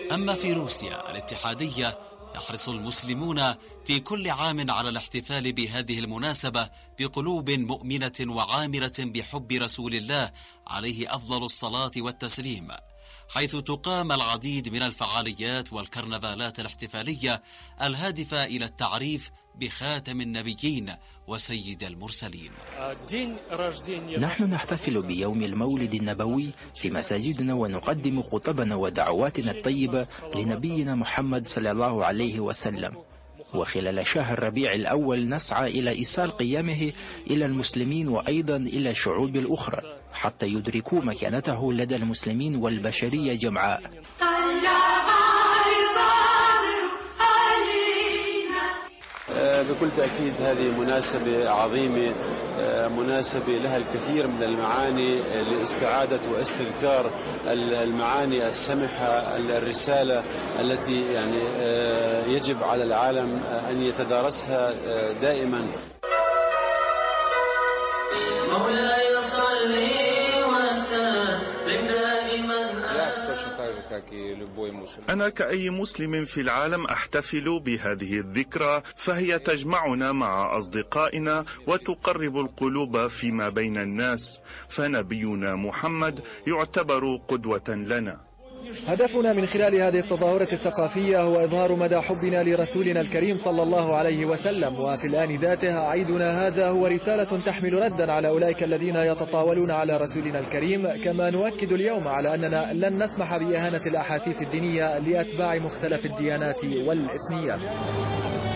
أما في روسيا الاتحادية يحرص المسلمون في كل عام على الاحتفال بهذه المناسبة بقلوب مؤمنة وعامرة بحب رسول الله عليه أفضل الصلاة والتسليم، حيث تقام العديد من الفعاليات والكرنفالات الاحتفالية الهادفة إلى التعريف بخاتم النبيين وسيد المرسلين. نحن نحتفل بيوم المولد النبوي في مساجدنا ونقدم خطبنا ودعواتنا الطيبة لنبينا محمد صلى الله عليه وسلم، وخلال شهر ربيع الأول نسعى إلى إيصال قيمه إلى المسلمين وأيضا إلى الشعوب الأخرى حتى يدركوا مكانته لدى المسلمين والبشرية جمعاء. بكل تأكيد هذه مناسبة عظيمة، مناسبة لها الكثير من المعاني لاستعادة واستذكار المعاني السمحة، الرسالة التي يعني يجب على العالم أن يتدارسها دائما. مولاي صلي وسلم دائما. أنا كأي مسلم في العالم أحتفل بهذه الذكرى، فهي تجمعنا مع أصدقائنا وتقرب القلوب فيما بين الناس، فنبينا محمد يعتبر قدوة لنا. هدفنا من خلال هذه التظاهرة الثقافية هو إظهار مدى حبنا لرسولنا الكريم صلى الله عليه وسلم، وفي الآن ذاته عيدنا هذا هو رسالة تحمل ردا على أولئك الذين يتطاولون على رسولنا الكريم، كما نؤكد اليوم على أننا لن نسمح بإهانة الأحاسيس الدينية لأتباع مختلف الديانات والإثنيات.